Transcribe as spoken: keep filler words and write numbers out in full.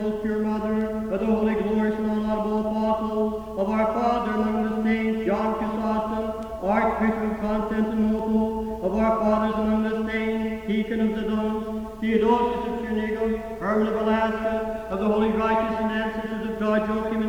most pure Mother, of the holy, glorious, and unlaudable apostles, of our Father among the saints, John Chrysostom, Archbishop of Constantinople, of our fathers among the saints, Deacon of Zidon, Theodosius of Trinigum, Herman of Alaska, of the holy, righteous, and ancestors of God, Joachim